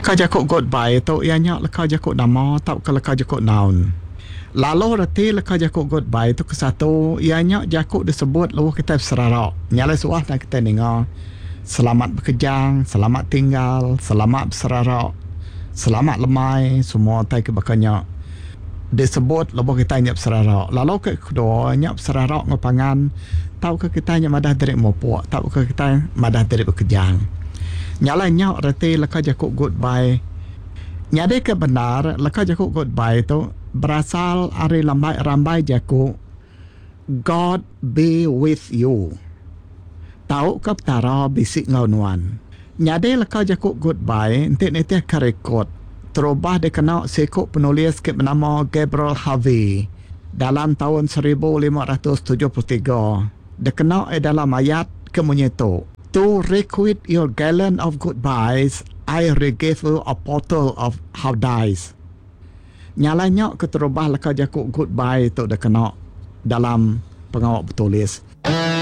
Laka jakuk goodbye tu ianya laka jakuk nama tau ke laka jakuk noun. Lalu reti laka jakuk goodbye tu ke satu ianya jakuk disebut lalu kita serarak. Nyala suah nak kita dengar. Selamat berkejang, selamat tinggal, selamat berserarak, selamat lemai, semua tai kebakannya disebut lalu kita nyap serarak. Lalu ke kedua nyap serarak ngapangan tau ke kita nyap madah dari mopok, tau ke kita madah dari berkejang. Nyala nyak reti laka jakuk goodbye. Nyade ke benar laka jakuk goodbye tu berasal dari rambai jakuk God be with you. Tahu ke petara bisik ngaunuan. Nyade laka jakuk goodbye nanti kerekod terubah dikenal sekuk penulis ke bernama Gabriel Harvey dalam tahun 1573. Dikenal dalam ayat kemunyitu. To requite your gallon of goodbyes, I regave you a bottle of Howdies. Nyalanya keterubah laka jakuk goodbye itu dikenal dalam pengawak bertulis.